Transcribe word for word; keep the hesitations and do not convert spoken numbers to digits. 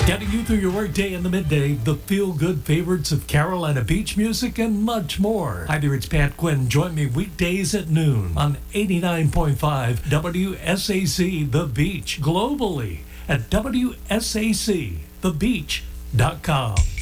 Getting you through your workday in the midday, the feel-good favorites of Carolina beach music, and much more. Hi there, it's Pat Quinn. Join me weekdays at noon on eighty-nine point five W S A C The Beach, globally at W S A C the beach dot com.